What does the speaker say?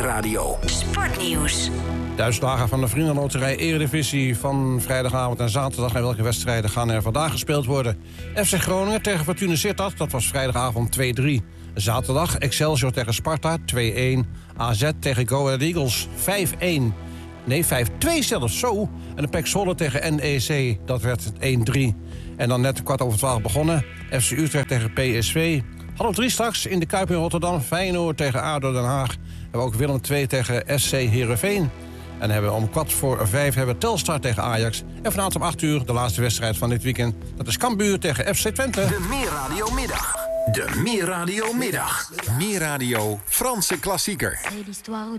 Meerradio Sportnieuws. De uitslagen van de Vriendenloterij Eredivisie van vrijdagavond en zaterdag. En welke wedstrijden gaan er vandaag gespeeld worden? FC Groningen tegen Fortuna Sittard, dat was vrijdagavond 2-3. Zaterdag Excelsior tegen Sparta 2-1. AZ tegen Go Ahead Eagles 5-1. Nee, 5-2 zelfs, zo. En de PEC Zwolle tegen NEC, dat werd 1-3. En dan net 11:15 begonnen. FC Utrecht tegen PSV. 2:30 straks in de Kuip in Rotterdam. Feyenoord tegen ADO Den Haag. Hebben we ook Willem II tegen SC Heerenveen. En hebben we om 4:15 hebben we Telstar tegen Ajax. En vanavond om 8:00 de laatste wedstrijd van dit weekend. Dat is Cambuur tegen FC Twente. De Meerradio Middag. De Meerradio Middag. Meerradio Franse klassieker.